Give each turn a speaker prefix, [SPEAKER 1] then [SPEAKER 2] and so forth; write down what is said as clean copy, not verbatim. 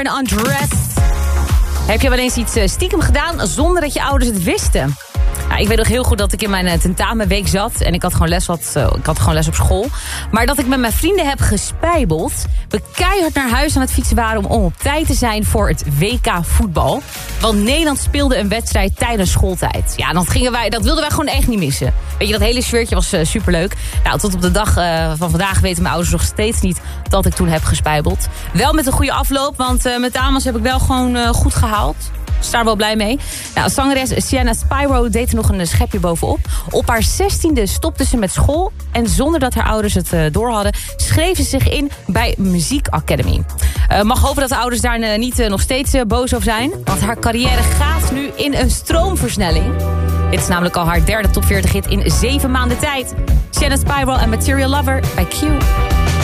[SPEAKER 1] Undressed. Heb je wel eens iets stiekem gedaan zonder dat je ouders het wisten? Nou, ik weet nog heel goed dat ik in mijn tentamenweek zat. En ik had gewoon les op school. Maar dat ik met mijn vrienden heb gespijbeld. We keihard naar huis aan het fietsen waren om op tijd te zijn voor het WK voetbal. Want Nederland speelde een wedstrijd tijdens schooltijd. Ja, dat wilden wij gewoon echt niet missen. Weet je, dat hele sfeertje was superleuk. Nou, tot op de dag van vandaag weten mijn ouders nog steeds niet dat ik toen heb gespijbeld. Wel met een goede afloop, want met Amos heb ik wel gewoon goed gehaald. Ik sta er wel blij mee. Nou, zangeres Sienna Spyro deed er nog een schepje bovenop. Op haar 16e stopte ze met school. En zonder dat haar ouders het door hadden, schreef ze zich in bij Muziek Academy. Mag hopen dat de ouders daar niet nog steeds boos over zijn. Want haar carrière gaat nu in een stroomversnelling. Dit is namelijk al haar derde top 40 hit in 7 maanden tijd. Sienna Spyro en Material Lover bij Q.